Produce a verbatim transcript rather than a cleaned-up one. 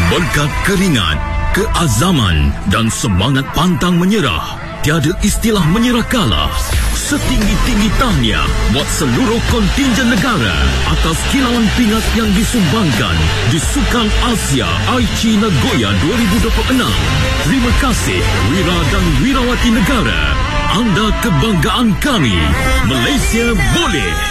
Berkat keringat, keazaman dan semangat pantang menyerah, tiada istilah menyerah kalah. Setinggi-tinggi tahniah buat seluruh kontinjen negara atas kilauan pingat yang disumbangkan di Sukan Asia Aichi Nagoya dua ribu dua puluh enam. Terima kasih Wira dan Wirawati negara. Anda kebanggaan kami. Malaysia boleh.